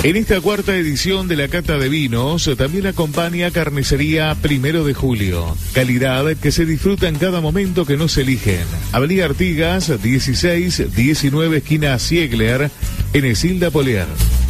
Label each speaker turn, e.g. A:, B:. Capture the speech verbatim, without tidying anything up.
A: En esta cuarta edición de la Cata de Vinos también acompaña Carnicería Primero de Julio. Calidad que se disfruta en cada momento que nos eligen. Avenida Artigas, dieciséis diecinueve, esquina Ziegler, en Esilda Polier.